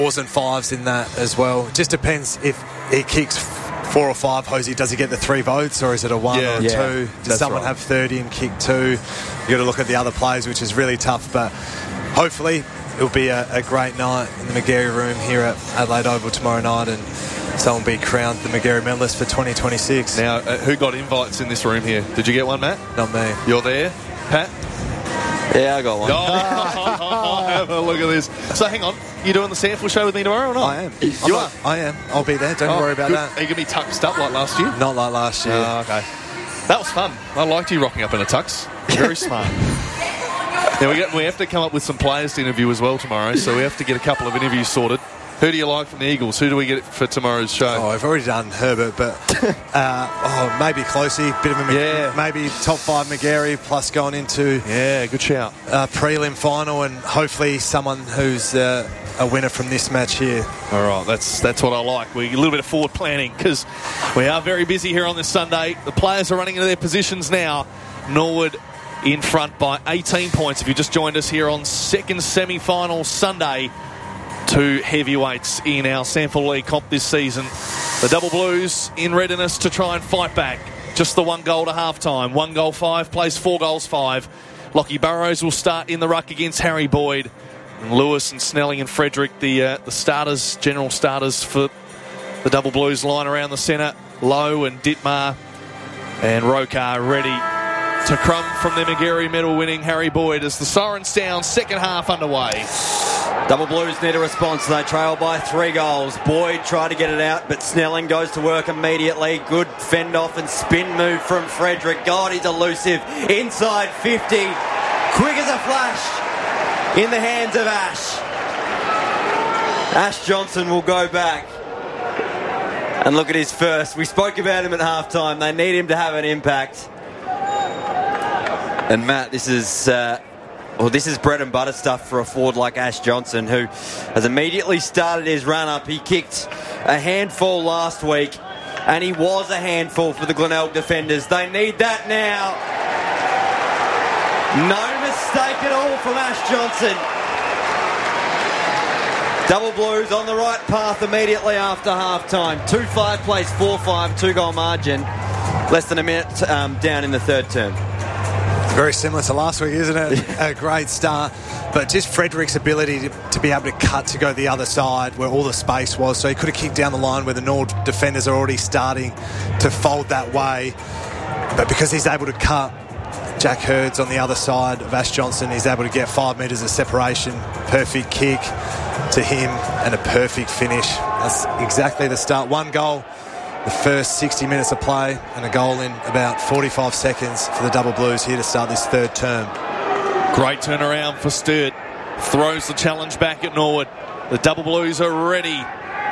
4s and 5s in that as well. It just depends if he kicks 4 or 5, Hosey, does he get the 3 votes or is it a 1 or a 2? Does someone have 30 and kick 2? You've got to look at the other players, which is really tough, but hopefully it'll be a great night in the Magarey room here at Adelaide Oval tomorrow night, and someone will be crowned the Magarey medalist for 2026. Now, who got invites in this room here? Did you get one, Matt? Not me. You're there, Pat? Yeah, I got one. Oh, have a look at this. So, hang on. You doing the sample show with me tomorrow or not? I am. You are? I am. I'll be there. Don't worry about good. that. Are you going to be tucked up like last year? Not like last year. Oh, okay. That was fun. I liked you rocking up in a tux. Very smart. Now, we have to come up with some players to interview as well tomorrow, so we have to get a couple of interviews sorted. Who do you like from the Eagles? Who do we get for tomorrow's show? Oh, I've already done Herbert, but maybe Closey, bit of a maybe top 5 Magarey, plus going into good shout. Prelim final, and hopefully someone who's a winner from this match here. All right, that's what I like. We a little bit of forward planning because we are very busy here on this Sunday. The players are running into their positions now. Norwood in front by 18 points. If you just joined us here on second semi-final Sunday. 2 heavyweights in our Sample League comp this season. The Double Blues in readiness to try and fight back. Just the 1 goal to half-time. 1 goal 5, plays 4 goals 5. Lockie Burrows will start in the ruck against Harry Boyd. And Lewis and Snelling and Frederick, the starters, general starters for the Double Blues, line around the centre. Lowe and Dittmar and Rokar ready to crumb from their Magarey medal winning Harry Boyd as the sirens sound, second half underway. Double Blues need a response. They trail by 3 goals. Boyd tried to get it out, but Snelling goes to work immediately. Good fend off and spin move from Frederick. God, he's elusive. Inside 50. Quick as a flash in the hands of Ash. Ash Johnson will go back. And look at his first. We spoke about him at halftime. They need him to have an impact. And Matt, this is bread and butter stuff for a forward like Ash Johnson, who has immediately started his run-up. He kicked a handful last week, and he was a handful for the Glenelg defenders. They need that now. No mistake at all from Ash Johnson. Double Blues on the right path immediately after half-time. 2-5 plays 4-5, 2-goal margin. Less than a minute down in the third term. Very similar to last week, isn't it? A great start. But just Frederick's ability to be able to cut to go the other side where all the space was. So he could have kicked down the line where the Nord defenders are already starting to fold that way. But because he's able to cut, Jack Hurd's on the other side of Ash Johnson. He's able to get 5 metres of separation. Perfect kick to him and a perfect finish. That's exactly the start. 1 goal. The first 60 minutes of play and a goal in about 45 seconds for the Double Blues here to start this third term. Great turnaround for Sturt. Throws the challenge back at Norwood. The Double Blues are ready.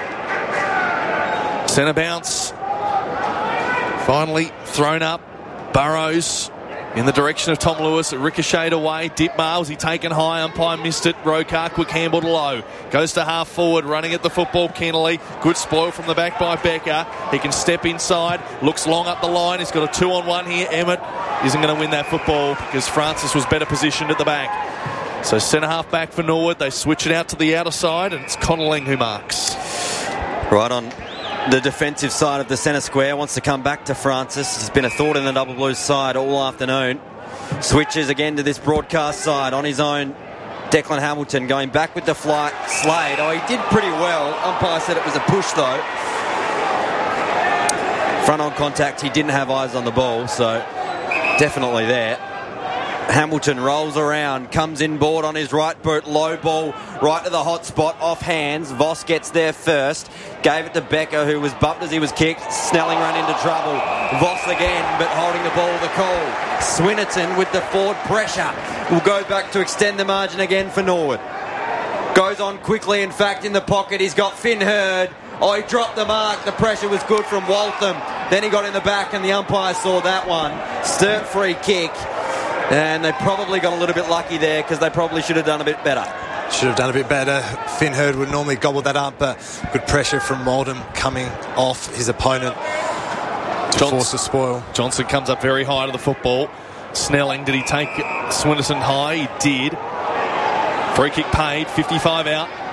Centre bounce. Finally thrown up. Burrows in the direction of Tom Lewis. It ricocheted away. Dittmar, was he taken high? Umpire missed it. Rokar, quick handball to Low. Goes to half forward, running at the football. Kennelly. Good spoil from the back by Becker. He can step inside. Looks long up the line. He's got a 2-on-1 here. Emmett isn't going to win that football because Francis was better positioned at the back. So centre half back for Norwood. They switch it out to the outer side, and it's Connelling who marks. Right on the defensive side of the centre square, wants to come back to Francis. There's been a thought in the Double Blues side all afternoon. Switches again to this broadcast side on his own. Declan Hamilton going back with the flight. Slade, he did pretty well. Umpire said it was a push though. Front on contact, he didn't have eyes on the ball, so definitely there. Hamilton rolls around, comes inboard on his right boot, low ball, right to the hot spot, off hands. Voss gets there first, gave it to Becker, who was bumped as he was kicked. Snelling ran into trouble. Voss again, but holding the ball, the call. Swinnerton with the forward pressure will go back to extend the margin again for Norwood. Goes on quickly, in fact, in the pocket. He's got Finn Hurd. He dropped the mark. The pressure was good from Waltham. Then he got in the back, and the umpire saw that one. Sturt free kick. And they probably got a little bit lucky there because they probably should have done a bit better. Should have done a bit better. Finn Hurd would normally gobble that up, but good pressure from Waltham coming off his opponent to force a spoil. Johnson comes up very high to the football. Snelling, did he take Swinnerton high? He did. Free kick paid, 55 out.